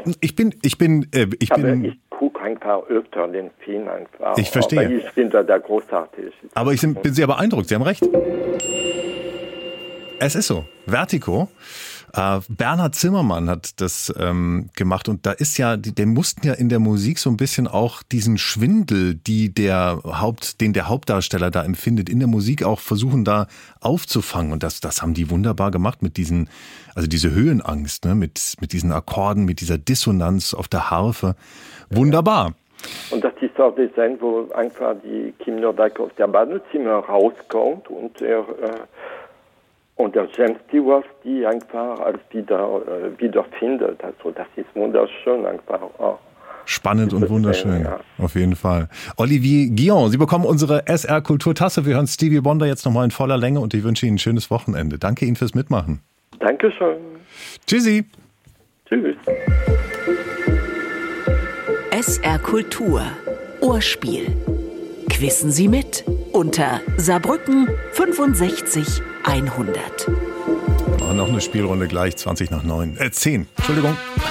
Ich gucke einfach öfter den Film einfach. Ich verstehe. Aber ich finde das großartig. Aber ich bin sehr beeindruckt. Sie haben recht. Es ist so. Vertigo. Bernhard Zimmermann hat das gemacht und da ist ja, die mussten ja in der Musik so ein bisschen auch diesen Schwindel, den der Hauptdarsteller da empfindet, in der Musik auch versuchen da aufzufangen und das haben die wunderbar gemacht mit diese Höhenangst, ne, mit diesen Akkorden, mit dieser Dissonanz auf der Harfe. Wunderbar. Und das ist auch die Szene, wo einfach die Kim Nordijk aus der Badezimmer rauskommt und der James Stewart die einfach als wiederfindet. Also das ist wunderschön einfach. Oh. Spannend und wunderschön, ja. Auf jeden Fall. Olivier Guillon, Sie bekommen unsere SR Kulturtasse. Wir hören Stevie Wonder jetzt nochmal in voller Länge und ich wünsche Ihnen ein schönes Wochenende. Danke Ihnen fürs Mitmachen. Dankeschön. Tschüssi. Tschüss. SR Kultur. Ohrspiel. Quissen Sie mit unter Saarbrücken 65 100. Wir machen noch eine Spielrunde gleich 10 Entschuldigung.